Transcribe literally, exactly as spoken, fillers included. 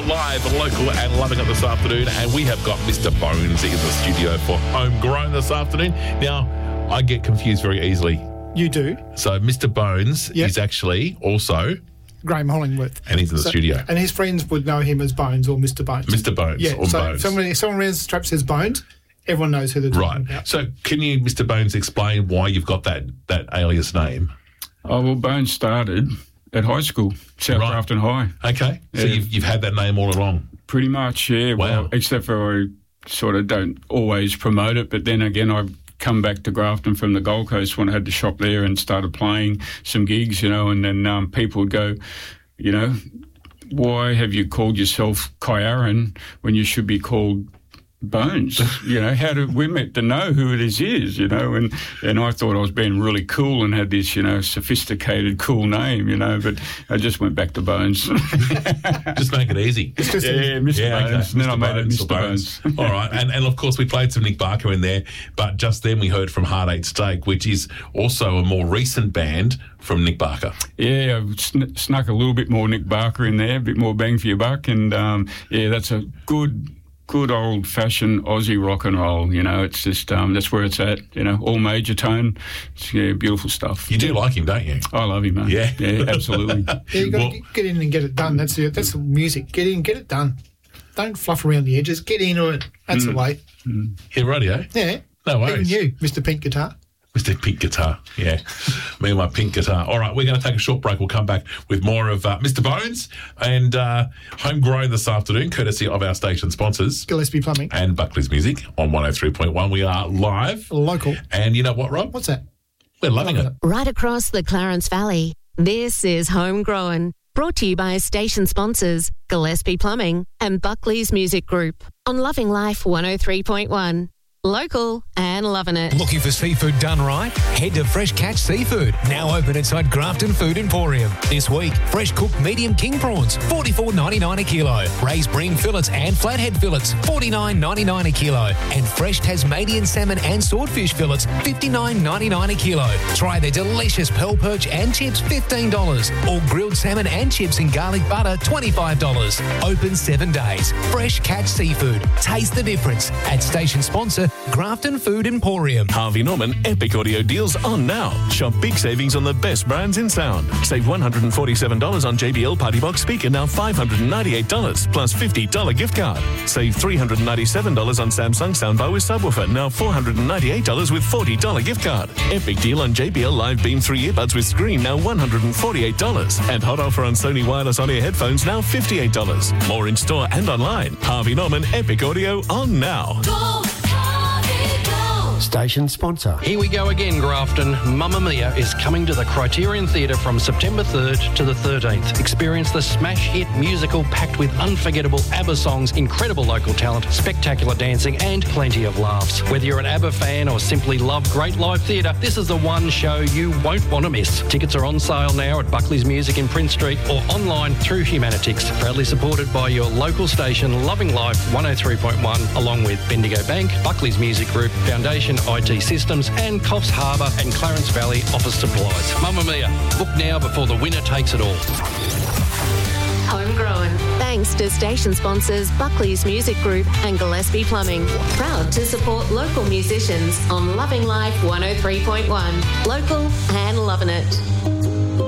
live, local and loving it this afternoon, and we have got Mister Bones in the studio for Homegrown this afternoon. Now, I get confused very easily. You do. So Mister Bones Yep. is actually also... Graham Hollingworth. And he's in the So- studio. And his friends would know him as Bones or Mister Bones. Mister Bones Yeah, or so Bones. if someone, if someone around the strap says Bones, everyone knows who they're talking Right. about. So can you, Mister Bones, explain why you've got that, that alias name? Oh, well, Bones started at high school, South Right. Grafton High. Okay. So Yeah. you've, you've had that name all along. Pretty much, yeah. Wow. Well, except for I sort of don't always promote it, but then again, I've come back to Grafton from the Gold Coast when I had the shop there and started playing some gigs, you know, and then um, people would go, you know, why have you called yourself Kyaran when you should be called Bones? You know, how do we're meant to know who it is, is, you know, and, and I thought I was being really cool and had this, you know, sophisticated, cool name, you know, but I just went back to Bones. Just make it easy. It's just a- yeah, Mister Yeah, okay. Bones. And then I Mister made it Bones Mister or Bones. All right. And, and of course, we played some Nick Barker in there, but just then we heard from Heart Eight Steak, which is also a more recent band from Nick Barker. Yeah, I've sn- snuck a little bit more Nick Barker in there, a bit more bang for your buck. And, um, yeah, that's a good... good old-fashioned Aussie rock and roll, you know. It's just, um, that's where it's at, you know, all major tone. It's, yeah, beautiful stuff. You do like him, don't you? I love him, mate. Yeah. Yeah, absolutely. Yeah, you got to Well- get in and get it done. That's the, that's the music. Get in, get it done. Don't fluff around the edges. Get into it. That's the way. Here, radio. Yeah. No worries. Even you, Mister Pink Guitar. Mister Pink Guitar. Yeah. Me and my pink guitar. All right, we're going to take a short break. We'll come back with more of uh, Mister Bones and uh, Homegrown this afternoon, courtesy of our station sponsors. Gillespie Plumbing. And Buckley's Music on one oh three point one. We are live. Local. And you know what, Rob? What's that? We're loving it. Right across the Clarence Valley, this is Homegrown, brought to you by station sponsors Gillespie Plumbing and Buckley's Music Group on Loving Life one oh three point one. Local and loving it. Looking for seafood done right? Head to Fresh Catch Seafood, now open inside Grafton Food Emporium. This week, fresh cooked medium king prawns, forty-four ninety-nine a kilo. Raised bream fillets and flathead fillets, forty-nine ninety-nine a kilo. And fresh Tasmanian salmon and swordfish fillets, fifty-nine ninety-nine a kilo. Try their delicious pearl perch and chips, fifteen dollars. Or grilled salmon and chips in garlic butter, twenty-five dollars. Open seven days. Fresh Catch Seafood. Taste the difference. At station sponsor, Grafton Food Emporium. Harvey Norman Epic Audio deals on now. Shop big savings on the best brands in sound. Save one hundred forty-seven dollars on J B L Party Box speaker, now five hundred ninety-eight dollars plus fifty dollars gift card. Save three hundred ninety-seven dollars on Samsung soundbar with subwoofer, now four hundred ninety-eight dollars with forty dollars gift card. Epic deal on J B L Live Beam three earbuds with screen, now one hundred forty-eight dollars. And hot offer on Sony wireless on-ear headphones, now fifty-eight dollars. More in store and online. Harvey Norman Epic Audio on now. Station sponsor. Here we go again, Grafton. Mamma Mia is coming to the Criterion Theatre from September third to the thirteenth. Experience the smash hit musical packed with unforgettable ABBA songs, incredible local talent, spectacular dancing and plenty of laughs. Whether you're an ABBA fan or simply love great live theatre, this is the one show you won't want to miss. Tickets are on sale now at Buckley's Music in Prince Street or online through Humanitix. Proudly supported by your local station, Loving Life one oh three point one, along with Bendigo Bank, Buckley's Music Group, Foundation I T Systems and Coffs Harbour and Clarence Valley Office Supplies. Mamma Mia, book now before the winner takes it all. Homegrown. Thanks to station sponsors Buckley's Music Group and Gillespie Plumbing. Proud to support local musicians on Loving Life one oh three point one. Local and loving it.